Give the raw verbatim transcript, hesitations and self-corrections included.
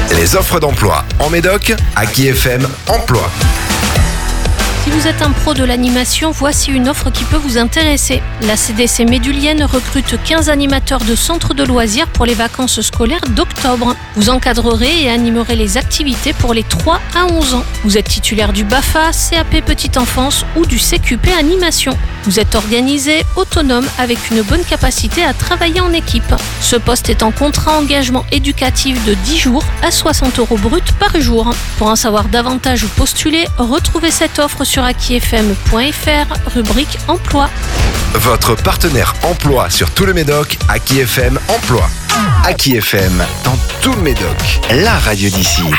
Les offres d'emploi en Médoc, Aki F M Emploi. Si vous êtes un pro de l'animation, voici une offre qui peut vous intéresser. La C D C médulienne recrute quinze animateurs de centres de loisirs pour les vacances scolaires d'octobre. Vous encadrerez et animerez les activités pour les trois à onze ans. Vous êtes titulaire du B A F A, C A P Petite Enfance ou du C Q P Animation. Vous êtes organisé, autonome, avec une bonne capacité à travailler en équipe. Ce poste est en contrat engagement éducatif de dix jours à soixante euros brut par jour. Pour en savoir davantage ou postuler, retrouvez cette offre sur aki f m point f r, rubrique emploi. Votre partenaire emploi sur tout le Médoc, Aki F M Emploi. Aki F M dans tout le Médoc, la radio d'ici.